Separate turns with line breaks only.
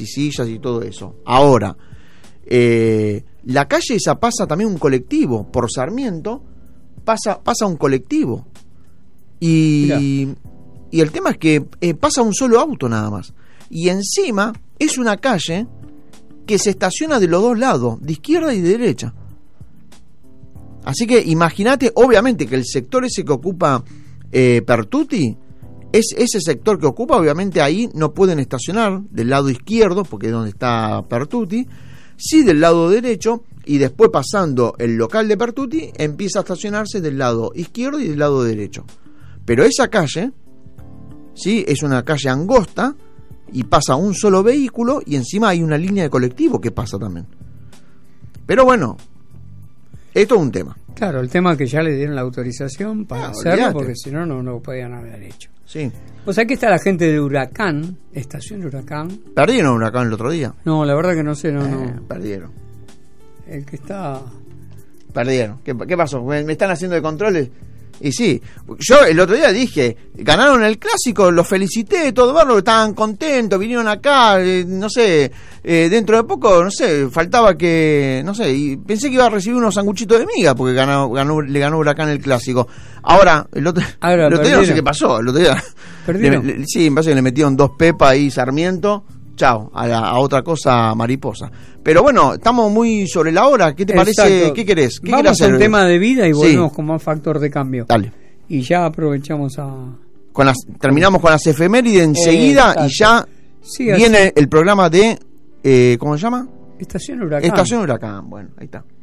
y sillas y todo eso. Ahora, la calle esa pasa también un colectivo, por Sarmiento pasa un colectivo. Y el tema es que pasa un solo auto nada más. Y encima es una calle que se estaciona de los dos lados, de izquierda y de derecha. Así que imagínate, obviamente que el sector ese que ocupa Pertuti, es ese sector que ocupa, obviamente ahí no pueden estacionar del lado izquierdo, porque es donde está Pertuti, sí del lado derecho, y después pasando el local de Pertuti, empieza a estacionarse del lado izquierdo y del lado derecho. Pero esa calle, sí, es una calle angosta, y pasa un solo vehículo, y encima hay una línea de colectivo que pasa también. Pero bueno, esto es un tema.
Claro, el tema es que ya le dieron la autorización para hacerlo,
olvídate.
porque si no, no lo podían haber hecho.
Sí.
O sea, aquí está la gente de Huracán, estación de Huracán.
¿Perdieron Huracán el otro día?
No, la verdad que no sé, no.
Perdieron.
El que está...
Perdieron. ¿Qué pasó? ¿Me están haciendo de controles? Y sí, yo el otro día dije, ganaron el clásico, los felicité, todo verlo, estaban contentos, vinieron acá, no sé, dentro de poco, no sé, faltaba que, no sé, y pensé que iba a recibir unos sanguchitos de miga porque le ganó Huracán el clásico. Ahora, el otro día no sé qué pasó, el otro día sí, me parece que le metieron 2 pepas ahí, Sarmiento, chao, a otra cosa mariposa. Pero bueno, estamos muy sobre la hora. ¿Qué te parece? ¿Qué querés? ¿Qué
Vamos
hacer?
a un tema de vida y volvemos con más factor de cambio.
Dale.
Y ya aprovechamos
terminamos con las efemérides enseguida y ya viene el programa de ¿cómo se llama?
Estación Huracán.
Estación Huracán. Bueno, ahí está.